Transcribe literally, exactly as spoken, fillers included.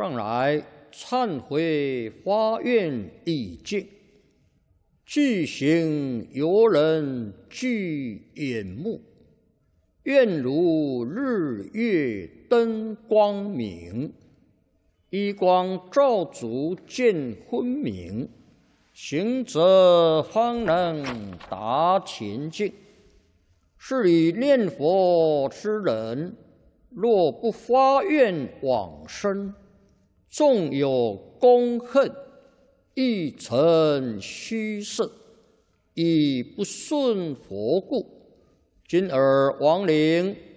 上来忏悔发愿已尽，具行游人具眼目，愿如日月灯光明，一光照足见昏明，行者方能达前境。是以念佛之人，若不发愿往生，纵有功恨，亦成虚设，以不顺佛故。今尔亡灵